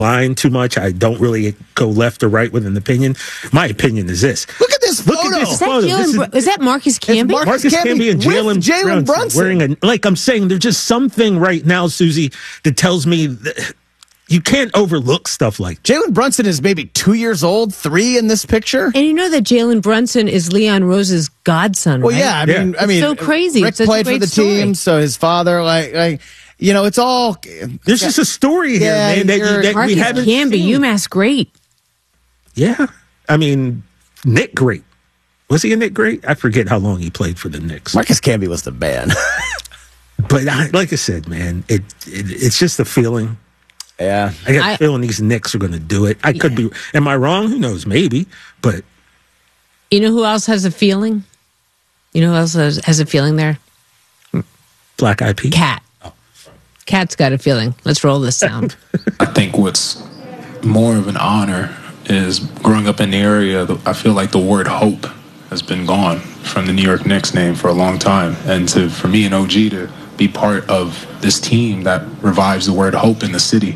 line too much. I don't really go left or right with an opinion. My opinion is this. Look at this photo. Look at this photo. Is that Marcus Camby? Marcus Camby and Jalen Brunson. Wearing like I'm saying, there's just something right now, Susie, that tells me that you can't overlook stuff like that. Jalen Brunson is maybe 2 years old, 3 in this picture. And you know that Jalen Brunson is Leon Rose's godson, right? Well, yeah. I mean, so crazy. Rick played for the team, so his father, it's all. There's just a story here, man. That Marcus we haven't Camby, seen. UMass great. Yeah, I mean, Nick Great. Was he a Nick Great? I forget how long he played for the Knicks. Marcus Camby was the man. But like I said, man, it's just a feeling. Yeah, I got a feeling these Knicks are going to do it. I could be. Am I wrong? Who knows? Maybe. But you know who else has a feeling? You know who else has a feeling there? Black Eyed Peas. Cat. Cat's got a feeling. Let's roll this sound. I think what's more of an honor is growing up in the area. I feel like the word hope has been gone from the New York Knicks name for a long time, and for me and OG to be part of this team that revives the word hope in the city.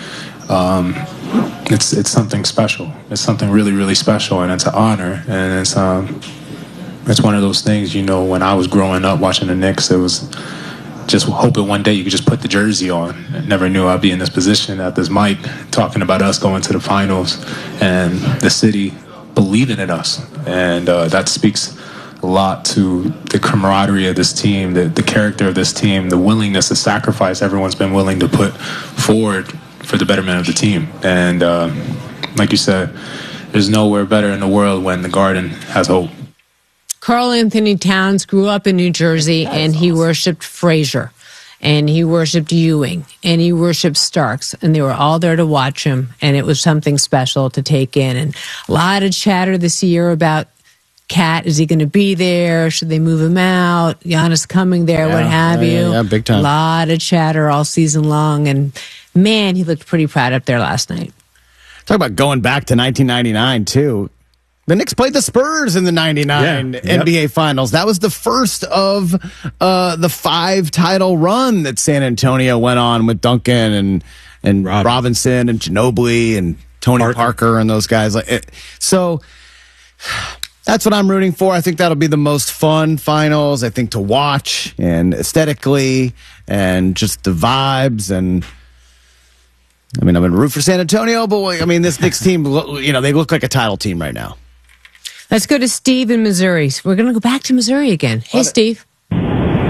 It's something special. It's something really, really special, and it's an honor. And it's one of those things, when I was growing up watching the Knicks, it was just hoping one day you could just put the jersey on. I never knew I'd be in this position at this mic talking about us going to the finals and the city believing in us. And that speaks a lot to the camaraderie of this team, the character of this team, the willingness to sacrifice everyone's been willing to put forward for the betterment of the team. And like you said, there's nowhere better in the world when the Garden has hope. Karl Anthony Towns grew up in New Jersey, and he worshipped Frazier, and he worshipped Ewing, and he worshipped Starks, and they were all there to watch him, and it was something special to take in. And a lot of chatter this year about Cat. Is he going to be there? Should they move him out? Giannis coming there, what have you. Yeah, big time. A lot of chatter all season long, and man, he looked pretty proud up there last night. Talk about going back to 1999, too. The Knicks played the Spurs in the 99 NBA Finals. That was the first of the 5 title run that San Antonio went on with Duncan and Robinson and Ginobili and Tony Parker and those guys. So that's what I'm rooting for. I think that'll be the most fun finals, I think, to watch, and aesthetically and just the vibes. And I mean, I'm going to root for San Antonio, but I mean, this Knicks team, they look like a title team right now. Let's go to Steve in Missouri. We're going to go back to Missouri again. Hey, Steve. You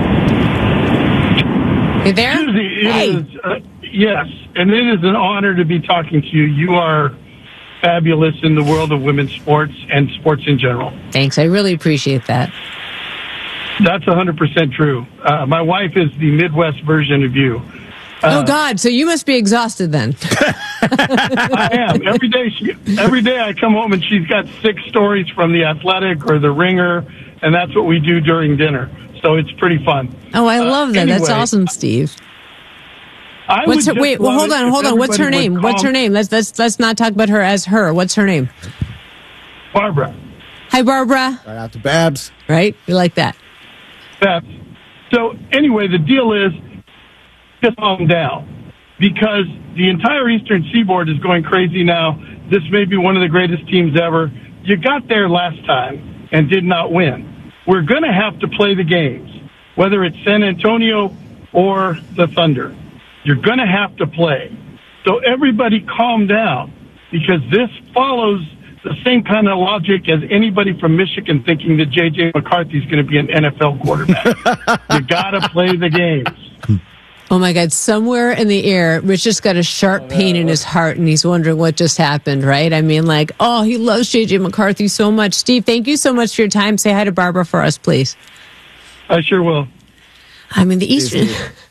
there? Susie, hey. Yes, and it is an honor to be talking to you. You are fabulous in the world of women's sports and sports in general. Thanks. I really appreciate that. That's 100% true. My wife is the Midwest version of you. Oh, God. So you must be exhausted then. I am. Every day I come home and she's got 6 stories from The Athletic or The Ringer, and that's what we do during dinner. So it's pretty fun. Oh, I love that. Anyway, that's awesome, Steve. Hold on. What's her name? What's her name? Let's not talk about her as her. What's her name? Barbara. Hi, Barbara. Right out to Babs. Right? We like that. Babs. So anyway, the deal is, just calm down, because the entire Eastern Seaboard is going crazy now. This may be one of the greatest teams ever. You got there last time and did not win. We're going to have to play the games, whether it's San Antonio or the Thunder. You're going to have to play. So everybody calm down, because this follows the same kind of logic as anybody from Michigan thinking that J.J. McCarthy is going to be an NFL quarterback. You got to play the games. Oh, my God. Somewhere in the air, Rich just got a sharp pain in his heart, and he's wondering what just happened, right? I mean, he loves J.J. McCarthy so much. Steve, thank you so much for your time. Say hi to Barbara for us, please. I sure will. I mean, the Eastern...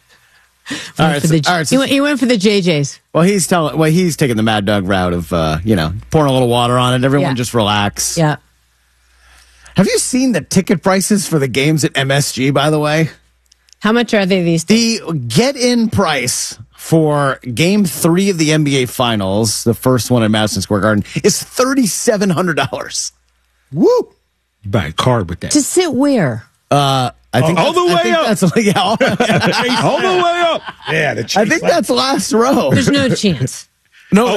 He went for the JJs. Well, he's taking the Mad Dog route of, pouring a little water on it. Everyone just relax. Yeah. Have you seen the ticket prices for the games at MSG, by the way? How much are they these days? The get-in price for Game 3 of the NBA Finals, the first one at Madison Square Garden, is $3,700. Woo! You buy a card with that. To sit where? I think all the way up. All the way up. Yeah, I think that's last row. There's no chance. No,